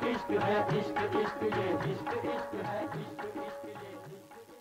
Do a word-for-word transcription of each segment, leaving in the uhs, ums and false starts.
इश्क है, इश्क इश्क ये इश्क इश्क है, इश्क इश्क ये इश्क।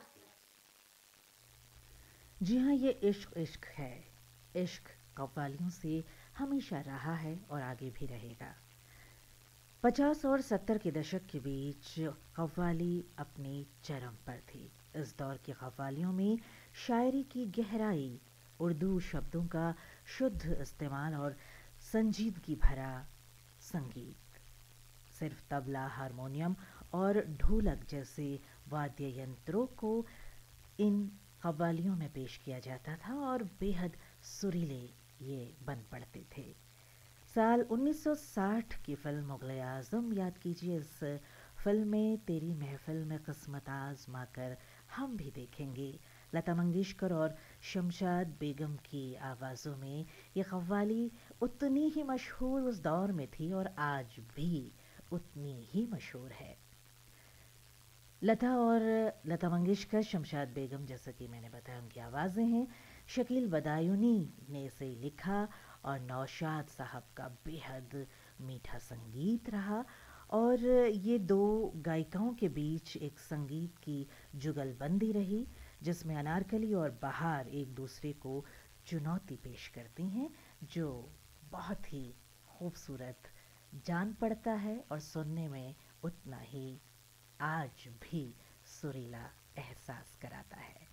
जी हाँ, ये इश्क इश्क है। इश्क कव्वालियों से हमेशा रहा है और आगे भी रहेगा। पचास और सत्तर के दशक के बीच कव्वाली अपने चरम पर थी। इस दौर की कव्वालियों में शायरी की गहराई, उर्दू शब्दों का शुद्ध इस्तेमाल और संजीदगी भरा संगीत। सिर्फ तबला, हारमोनियम और ढोलक जैसे वाद्य यंत्रों को इन कव्वालियों में पेश किया जाता था और बेहद सुरीले ये बन पड़ते थे। साल उन्नीस सौ साठ की फिल्म मुग़ल आज़म याद कीजिए। इस फिल्म में तेरी महफिल में किस्मत आजमा कर हम भी देखेंगे लता मंगेशकर और शमशाद बेगम की आवाज़ों में ये कव्वाली उतनी ही मशहूर उस दौर में थी और आज भी उतनी ही मशहूर है। लता और लता मंगेशकर, शमशाद बेगम, जैसा कि मैंने बताया उनकी आवाज़ें हैं। शकील बदायूनी ने इसे लिखा और नौशाद साहब का बेहद मीठा संगीत रहा और ये दो गायिकाओं के बीच एक संगीत की जुगलबंदी रही जिसमें अनारकली और बहार एक दूसरे को चुनौती पेश करती हैं, जो बहुत ही खूबसूरत जान पड़ता है और सुनने में उतना ही आज भी सुरीला एहसास कराता है।